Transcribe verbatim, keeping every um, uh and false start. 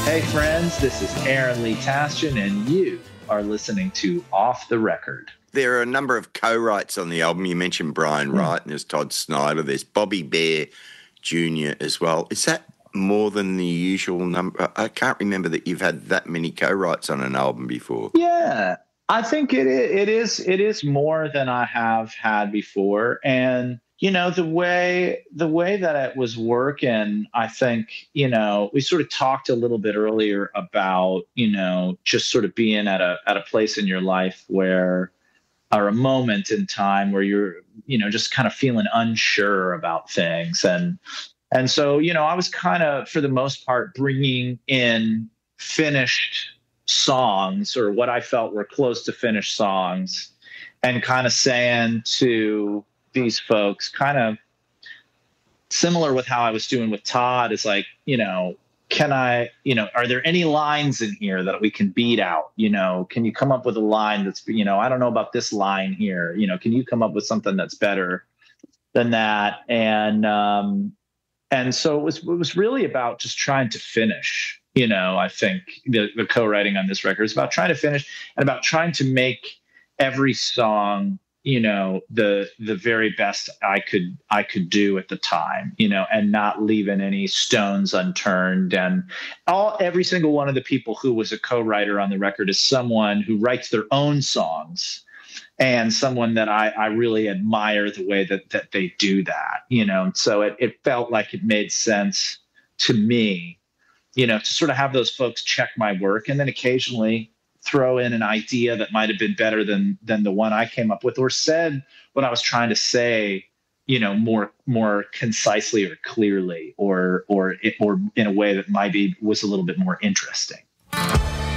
Hey friends, this is Aaron Lee Tasjan, and you are listening to Off the Record. There are a number of co-writes on the album. You mentioned Brian Wright, and there's Todd Snyder, there's Bobby Bare Junior as well. Is that more than the usual number? I can't remember that you've had that many co-writes on an album before. Yeah, I think it is, it is it is more than I have had before. And you know, the way the way that it was working, I think, you know, we sort of talked a little bit earlier about, you know, just sort of being at a at a place in your life where, or a moment in time where you're, you know, just kind of feeling unsure about things. And and so, you know, I was kind of, for the most part, bringing in finished songs, or what I felt were close to finished songs, and kind of saying to these folks, kind of similar with how I was doing with Todd, is like, you know, can I, you know, are there any lines in here that we can beat out? You know, can you come up with a line that's, you know, I don't know about this line here. You know, can you come up with something that's better than that? And, um, and so it was, it was really about just trying to finish, you know, I think the, the co-writing on this record is about trying to finish and about trying to make every song, you know, the the very best I could I could do at the time, you know, and not leaving any stones unturned. And all every single one of the people who was a co-writer on the record is someone who writes their own songs, and someone that I, I really admire the way that that they do that, you know. So it, it felt like it made sense to me, you know, to sort of have those folks check my work, and then occasionally throw in an idea that might have been better than than the one I came up with, or said what I was trying to say, you know, more more concisely or clearly, or or or in a way that maybe was a little bit more interesting.